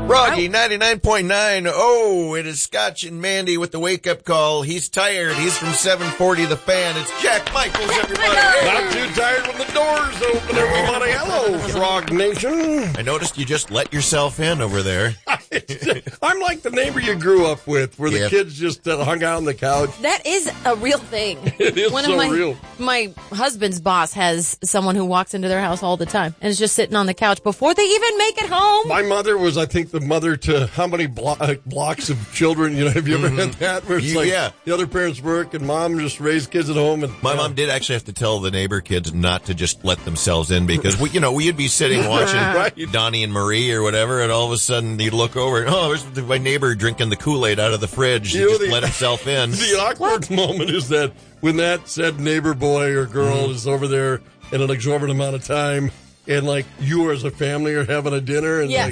Froggy 99.9. Oh, it is Scotch and Mandy with the wake-up call. He's tired. He's from 740 The Fan. It's Jack Michaels, everybody. Not too tired when the doors open, everybody. Hello, Frog Nation. I noticed you just let yourself in over there. I'm like the neighbor you grew up with, where the kids just hung out on the couch. That is a real thing. It is real. My husband's boss has someone who walks into their house all the time and is just sitting on the couch before they even make it home. My mother was, I think, the mother to how many blocks of children? You know, have you ever had that? Where it's the other parents work and mom just raised kids at home. And my mom did actually have to tell the neighbor kids not to just let themselves in because we'd be sitting watching Donnie and Marie or whatever, and all of a sudden you'd look over and there's my neighbor drinking the Kool-Aid out of the fridge. He just let himself in. The awkward moment is that when that said neighbor boy or girl is over there in an exorbitant amount of time, and like you as a family are having a dinner, and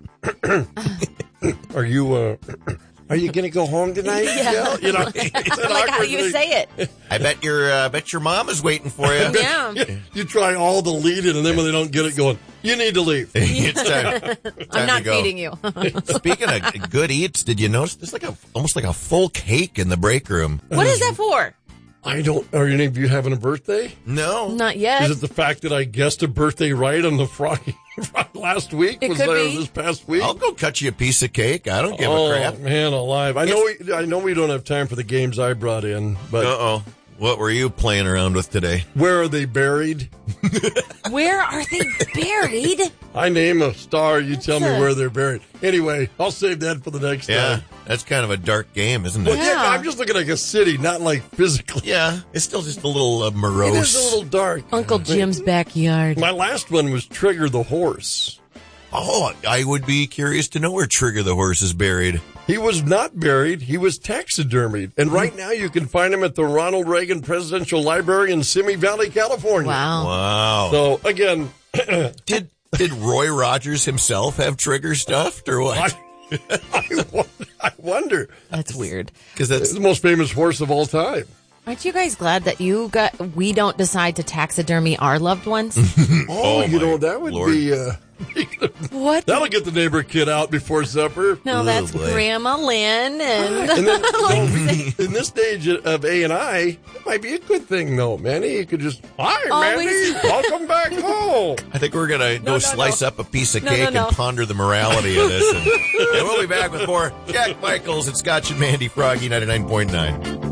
are you gonna go home tonight? Yeah. You know, I like how you say it. I bet your mom is waiting for you. Yeah. You try all the lead in, and then when they don't get it, going, you need to leave. It's time I'm not to go. feeding you. Speaking of good eats, did you notice there's almost like a full cake in the break room? What is that for? I don't. Are any of you having a birthday? No, not yet. Is it the fact that I guessed a birthday right on the Froggy last week? It was could there be. This past week? I'll go cut you a piece of cake. I don't give a crap. Oh man, alive! I know we don't have time for the games I brought in, but what were you playing around with today? Where are they buried? Where are they buried? I name a star, you tell me where they're buried. Anyway, I'll save that for the next time. That's kind of a dark game, isn't it? Well, yeah, I'm just looking like a city, not like physically. Yeah, it's still just a little morose. It is a little dark. Uncle Jim's backyard. My last one was Trigger the Horse. Oh, I would be curious to know where Trigger the Horse is buried. He was not buried. He was taxidermied. And right now you can find him at the Ronald Reagan Presidential Library in Simi Valley, California. Wow. So, again... Did Roy Rogers himself have Trigger stuffed or what? I wonder. That's weird. Because that's the most famous horse of all time. Aren't you guys glad that we don't decide to taxidermy our loved ones? That would Lord. be... What? That'll get the neighbor kid out before supper. No, that's boy. Grandma Lynn and then, in this stage of A&I, it might be a good thing, though, Manny. You could just, hi, Always. Manny, welcome back home. I think we're going to go slice up a piece of cake no. and ponder the morality of this. And we'll be back with more Jack Michaels and Scotch and Mandy Froggy 99.9.